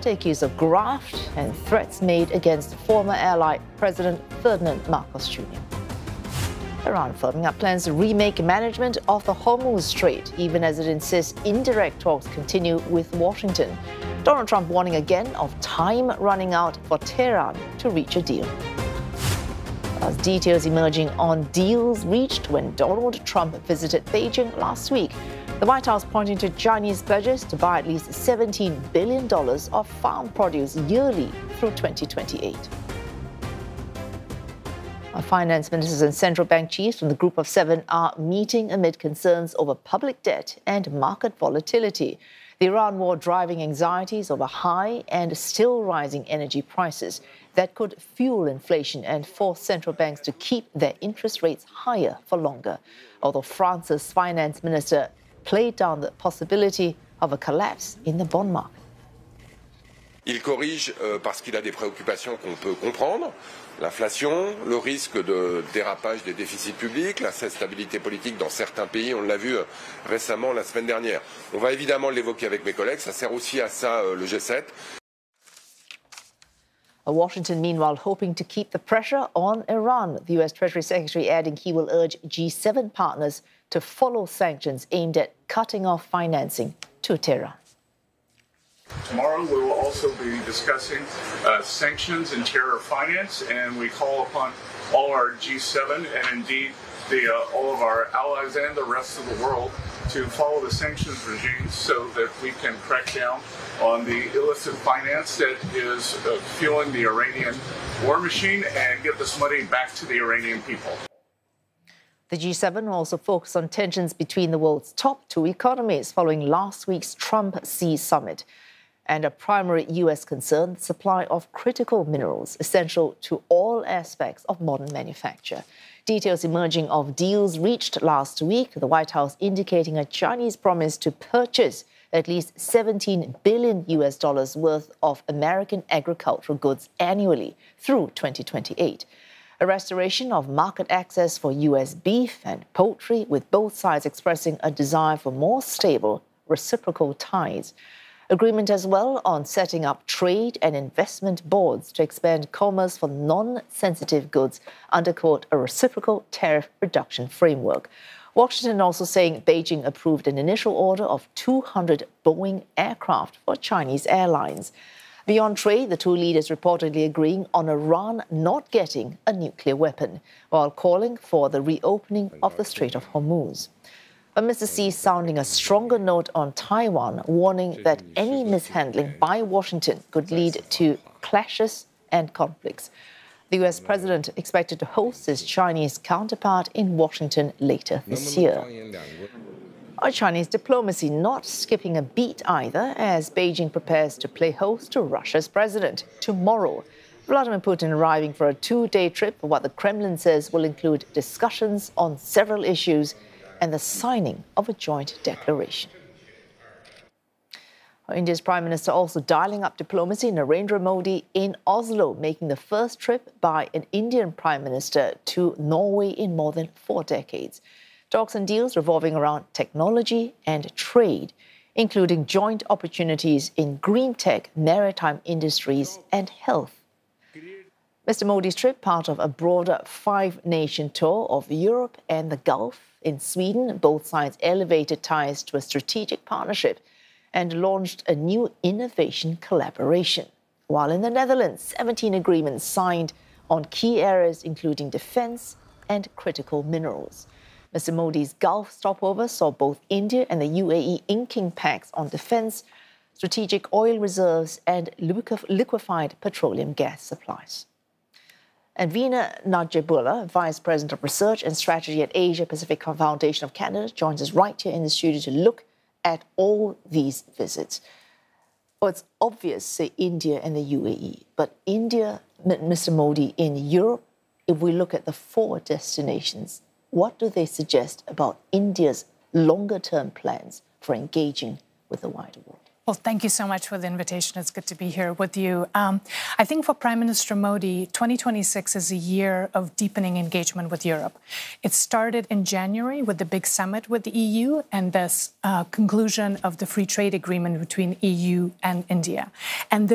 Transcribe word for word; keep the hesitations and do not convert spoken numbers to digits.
accused of graft and threats made against former ally President Ferdinand Marcos Junior Iran firming up plans to remake management of the Hormuz Strait, even as it insists indirect talks continue with Washington. Donald Trump warning again of time running out for Tehran to reach a deal. As details emerging on deals reached when Donald Trump visited Beijing last week, the White House pointing to Chinese pledges to buy at least seventeen billion dollars of farm produce yearly through twenty twenty-eight. Our finance ministers and central bank chiefs from the Group of Seven are meeting amid concerns over public debt and market volatility. The Iran war driving anxieties over high and still rising energy prices that could fuel inflation and force central banks to keep their interest rates higher for longer. Although France's finance minister played down the possibility of a collapse in the bond market. Il corrige euh, parce qu'il a des préoccupations qu'on peut comprendre. L'inflation, le risque de dérapage des déficits publics, la stabilité politique dans certains pays, on l'a vu euh, récemment la semaine dernière. On va évidemment l'évoquer avec mes collègues, ça sert aussi à ça euh, le G sept. Washington, meanwhile, hoping to keep the pressure on Iran. The U S Treasury Secretary adding he will urge G seven partners to follow sanctions aimed at cutting off financing to Tehran. Tomorrow we will also be discussing uh, sanctions and terror finance, and we call upon all our G seven and indeed the, uh, all of our allies and the rest of the world to follow the sanctions regime so that we can crack down on the illicit finance that is uh, fueling the Iranian war machine and get this money back to the Iranian people. The G seven will also focus on tensions between the world's top two economies following last week's Trump-Xi summit. And a primary U S concern, the supply of critical minerals essential to all aspects of modern manufacture. Details emerging of deals reached last week, the White House indicating a Chinese promise to purchase at least seventeen billion U S dollars worth of American agricultural goods annually through twenty twenty-eight. A restoration of market access for U S beef and poultry, with both sides expressing a desire for more stable, reciprocal ties. Agreement as well on setting up trade and investment boards to expand commerce for non-sensitive goods under, quote, a reciprocal tariff reduction framework. Washington also saying Beijing approved an initial order of two hundred Boeing aircraft for Chinese airlines. Beyond trade, the two leaders reportedly agreeing on Iran not getting a nuclear weapon, while calling for the reopening of the Strait of Hormuz. But Mister Xi sounding a stronger note on Taiwan, warning that any mishandling by Washington could lead to clashes and conflicts. The U S president expected to host his Chinese counterpart in Washington later this year. Our Chinese diplomacy not skipping a beat either, as Beijing prepares to play host to Russia's president tomorrow. Vladimir Putin arriving for a two-day trip for what the Kremlin says will include discussions on several issues and the signing of a joint declaration. India's Prime Minister also dialing up diplomacy, Narendra Modi in Oslo, making the first trip by an Indian Prime Minister to Norway in more than four decades. Talks and deals revolving around technology and trade, including joint opportunities in green tech, maritime industries and health. Mister Modi's trip, part of a broader five-nation tour of Europe and the Gulf. In Sweden, both sides elevated ties to a strategic partnership and launched a new innovation collaboration. While in the Netherlands, seventeen agreements signed on key areas including defense and critical minerals. Mister Modi's Gulf stopover saw both India and the U A E inking pacts on defense, strategic oil reserves and liquefied petroleum gas supplies. And Veena Najibullah, Vice President of Research and Strategy at Asia Pacific Foundation of Canada, joins us right here in the studio to look at all these visits. Well, it's obvious, say, India and the U A E, but India, Mister Modi, in Europe, if we look at the four destinations, what do they suggest about India's longer-term plans for engaging with the wider world? Well, thank you so much for the invitation. It's good to be here with you. Um, I think for Prime Minister Modi, twenty twenty-six is a year of deepening engagement with Europe. It started in January with the big summit with the E U and this uh, conclusion of the free trade agreement between E U and India. And this